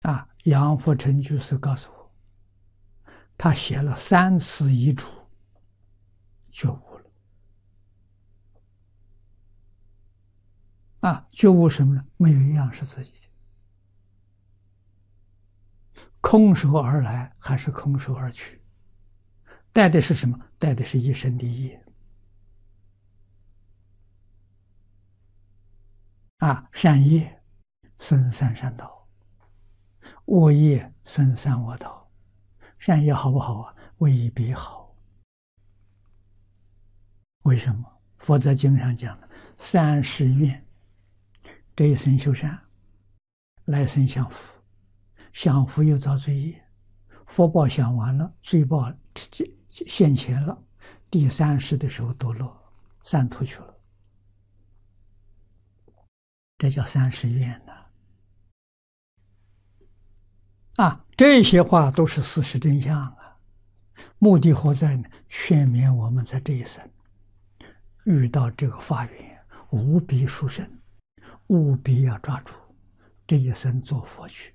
杨福成居士告诉我，他写了3次遗嘱，觉悟了。觉悟什么呢？没有一样是自己的，空手而来还是空手而去，带的是什么？带的是一生的业。善业生三善道，恶业生三恶道。善业好不好啊？未必好。为什么？佛在经上讲的三世愿，这一生修善，来生享福，享福又造罪业，福报享完了，罪报现前了，第3世的时候堕落三途去了。这叫三世愿呢。这些话都是事实真相啊。目的何在呢？劝勉我们在这一生遇到这个法缘，务必殊胜，务必要抓住这一生做佛去。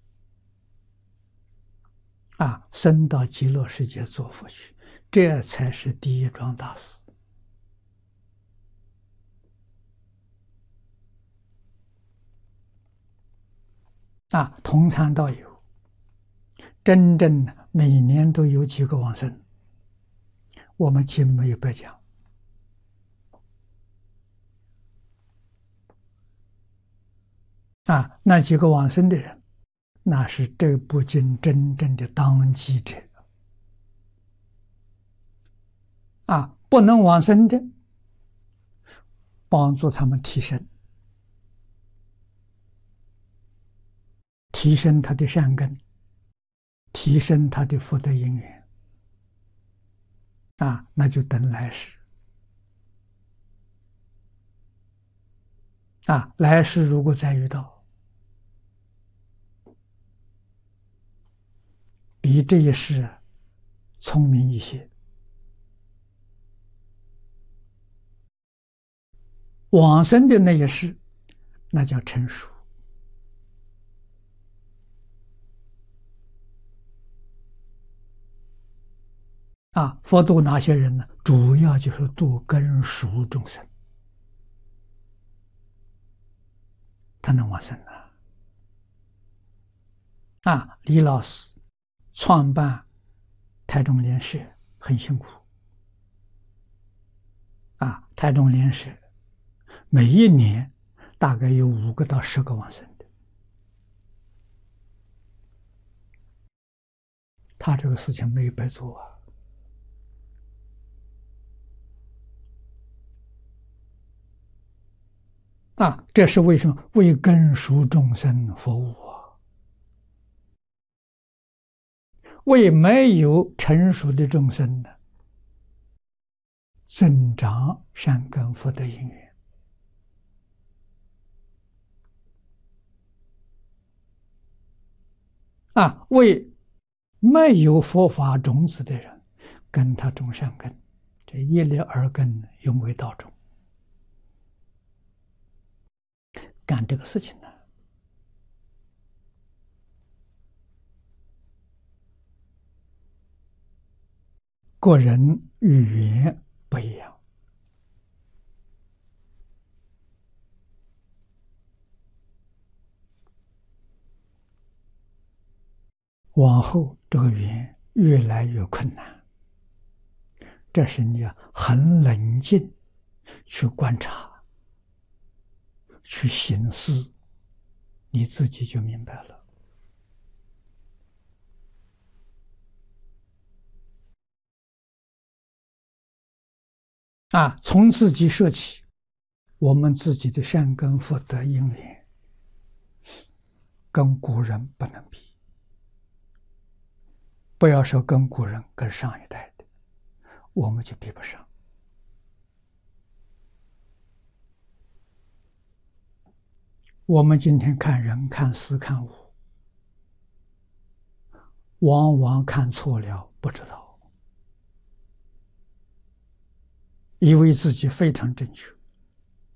升到极乐世界做佛去，这才是第一桩大事。同参道友，真正的每年都有几个往生，我们经没有白讲。那几个往生的人，那是这部经真正的当机者。不能往生的，帮助他们提升，提升他的善根，提升他的福德因缘。那就等来世。来世如果再遇到比这一世聪明一些，往生的那一世，那叫成熟。佛度哪些人呢？主要就是度根熟众生，他能往生李老师创办台中莲社很辛苦台中莲社每一年大概有5个到10个往生的，他这个事情没有白做这是为什么？为根熟众生服务为没有成熟的众生呢，增长善根福德因缘。为没有佛法种子的人，跟他种善根，这一粒耳根永为道种。干这个事情呢，个人语言不一样。往后这个语言越来越困难，这是你要很冷静去观察，去省思，你自己就明白了。从自己说起，我们自己的善根福德因缘，跟古人不能比。不要说跟古人，跟上一代的，我们就比不上。我们今天看人、看事、看物，往往看错了，不知道，以为自己非常正确。